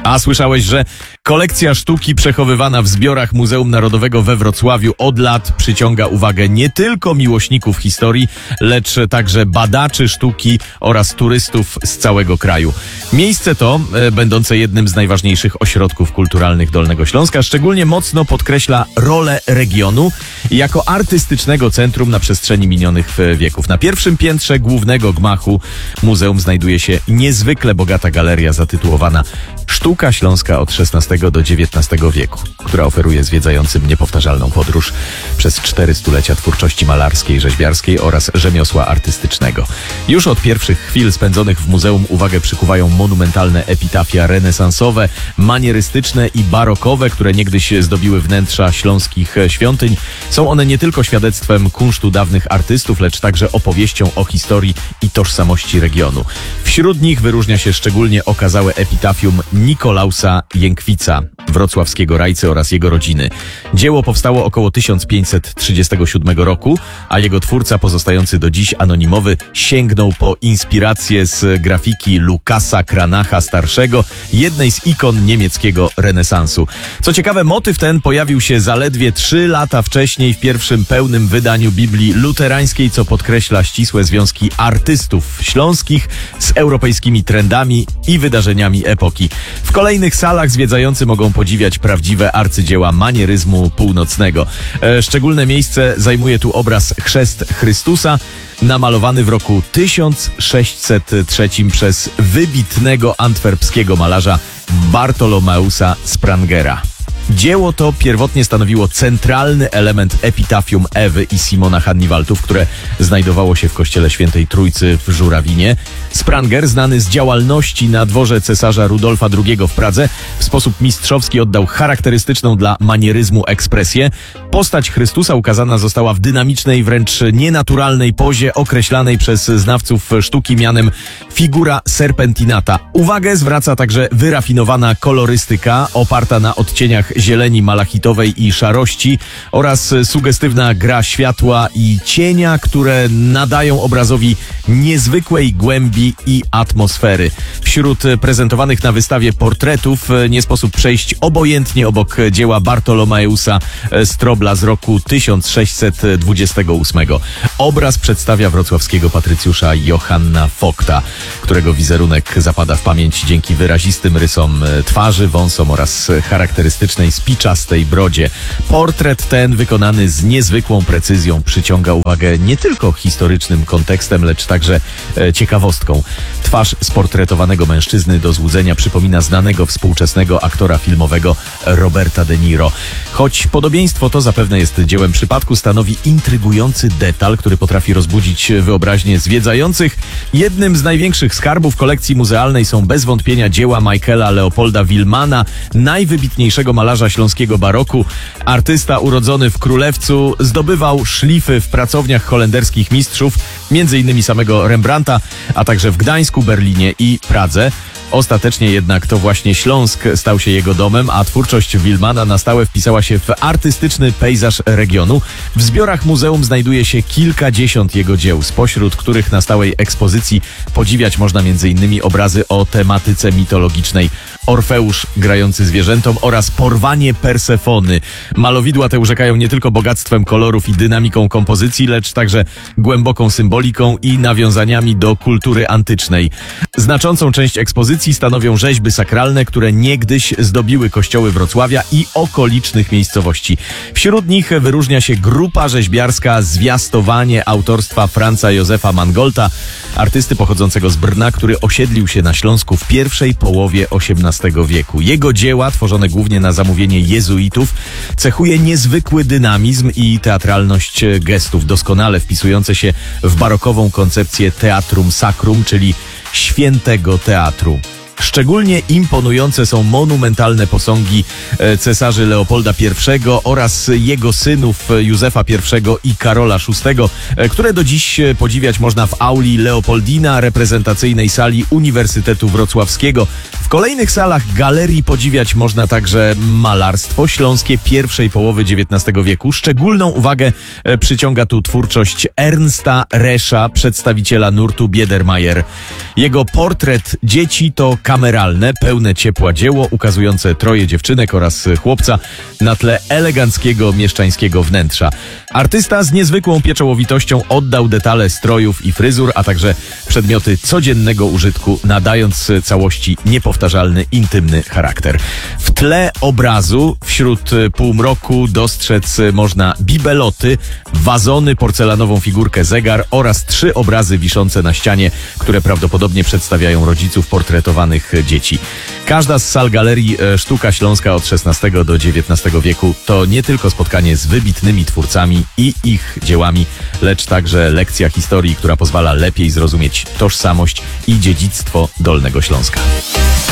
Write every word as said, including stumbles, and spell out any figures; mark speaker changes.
Speaker 1: A słyszałeś, że kolekcja sztuki przechowywana w zbiorach Muzeum Narodowego we Wrocławiu od lat przyciąga uwagę nie tylko miłośników historii, lecz także badaczy sztuki oraz turystów z całego kraju. Miejsce to, e, będące jednym z najważniejszych ośrodków kulturalnych Dolnego Śląska, szczególnie mocno podkreśla rolę regionu jako artystycznego centrum na przestrzeni minionych wieków. Na pierwszym piętrze głównego gmachu muzeum znajduje się niezwykle bogata galeria zatytułowana Sztuka Śląska od szesnastego do dziewiętnastego wieku, która oferuje zwiedzającym niepowtarzalną podróż przez cztery stulecia twórczości malarskiej, rzeźbiarskiej oraz rzemiosła artystycznego. Już od pierwszych chwil spędzonych w muzeum uwagę przykuwają monumentalne epitafia renesansowe, manierystyczne i barokowe, które niegdyś zdobiły wnętrza śląskich świątyń. Są one nie tylko świadectwem kunsztu dawnych artystów, lecz także opowieścią o historii i tożsamości regionu. Wśród nich wyróżnia się szczególnie okazałe epitafium Nikolausa Jękwica, wrocławskiego rajcy oraz jego rodziny. Dzieło powstało około tysiąc pięćset trzydziestego siódmego roku, a jego twórca, pozostający do dziś anonimowy, sięgnął po inspirację z grafiki Lukasa Kranacha starszego, jednej z ikon niemieckiego renesansu. Co ciekawe, motyw ten pojawił się zaledwie trzy lata wcześniej w pierwszym pełnym wydaniu Biblii luterańskiej, co podkreśla ścisłe związki artystów śląskich z europejskimi trendami i wydarzeniami epoki. W kolejnych salach zwiedzający mogą podziwiać prawdziwe arcydzieła manieryzmu północnego. E, szczególne miejsce zajmuje tu obraz Chrzest Chrystusa, namalowany w roku tysiąc sześćset trzecim przez wybitnego antwerpskiego malarza Bartolomeusa Sprangera. Dzieło to pierwotnie stanowiło centralny element epitafium Ewy i Simona Hannibaldów, które znajdowało się w kościele Świętej Trójcy w Żurawinie. Spranger, znany z działalności na dworze cesarza Rudolfa drugiego w Pradze, w sposób mistrzowski oddał charakterystyczną dla manieryzmu ekspresję. Postać Chrystusa ukazana została w dynamicznej, wręcz nienaturalnej pozie, określanej przez znawców sztuki mianem figura serpentinata. Uwagę zwraca także wyrafinowana kolorystyka oparta na odcieniach zieleni malachitowej i szarości oraz sugestywna gra światła i cienia, które nadają obrazowi niezwykłej głębi i atmosfery. Wśród prezentowanych na wystawie portretów nie sposób przejść obojętnie obok dzieła Bartolomeusa Strobla z roku tysiąc sześćset dwudziestego ósmego. Obraz przedstawia wrocławskiego patrycjusza Johanna Fokta, którego wizerunek zapada w pamięć dzięki wyrazistym rysom twarzy, wąsom oraz charakterystycznej spiczastej brodzie. Portret ten, wykonany z niezwykłą precyzją, przyciąga uwagę nie tylko historycznym kontekstem, lecz także e, ciekawostką. Twarz sportretowanego mężczyzny do złudzenia przypomina znanego współczesnego aktora filmowego Roberta De Niro. Choć podobieństwo to zapewne jest dziełem przypadku, stanowi intrygujący detal, który potrafi rozbudzić wyobraźnię zwiedzających. Jednym z największych skarbów kolekcji muzealnej są bez wątpienia dzieła Michaela Leopolda Wilmana, najwybitniejszego malarza śląskiego baroku. Artysta urodzony w Królewcu zdobywał szlify w pracowniach holenderskich mistrzów, między innymi samego Rembrandta, a także w Gdańsku, Berlinie i Pradze. Ostatecznie jednak to właśnie Śląsk stał się jego domem, a twórczość Wilmana na stałe wpisała się w artystyczny pejzaż regionu. W zbiorach muzeum znajduje się kilkadziesiąt jego dzieł, spośród których na stałej ekspozycji podziwiać można między innymi obrazy o tematyce mitologicznej Orfeusz grający zwierzętom oraz Porwanie Persefony. Malowidła te urzekają nie tylko bogactwem kolorów i dynamiką kompozycji, lecz także głęboką symboliką i nawiązaniami do kultury antycznej. Znaczącą część ekspozycji stanowią rzeźby sakralne, które niegdyś zdobiły kościoły Wrocławia i okolicznych miejscowości. Wśród nich wyróżnia się grupa rzeźbiarska Zwiastowanie autorstwa Franza Józefa Mangolta, artysty pochodzącego z Brna, który osiedlił się na Śląsku w pierwszej połowie osiemnastego wieku. Jego dzieła, tworzone głównie na zamówienie jezuitów, cechuje niezwykły dynamizm i teatralność gestów, doskonale wpisujące się w barokową koncepcję teatrum sacrum, czyli świętego teatru. Szczególnie imponujące są monumentalne posągi cesarzy Leopolda pierwszego oraz jego synów Józefa pierwszego i Karola szóstego, które do dziś podziwiać można w auli Leopoldina, reprezentacyjnej sali Uniwersytetu Wrocławskiego, w W kolejnych salach galerii podziwiać można także malarstwo śląskie pierwszej połowy dziewiętnastego wieku. Szczególną uwagę e, przyciąga tu twórczość Ernsta Rescha, przedstawiciela nurtu Biedermeier. Jego portret dzieci to kameralne, pełne ciepła dzieło ukazujące troje dziewczynek oraz chłopca na tle eleganckiego mieszczańskiego wnętrza. Artysta z niezwykłą pieczołowitością oddał detale strojów i fryzur, a także przedmioty codziennego użytku, nadając całości niepowtarzalny, intymny charakter. W tle obrazu wśród półmroku dostrzec można bibeloty, wazony, porcelanową figurkę zegar oraz trzy obrazy wiszące na ścianie, które prawdopodobnie przedstawiają rodziców portretowanych dzieci. Każda z sal Galerii Sztuka Śląska od szesnastego do dziewiętnastego wieku to nie tylko spotkanie z wybitnymi twórcami i ich dziełami, lecz także lekcja historii, która pozwala lepiej zrozumieć tożsamość i dziedzictwo Dolnego Śląska.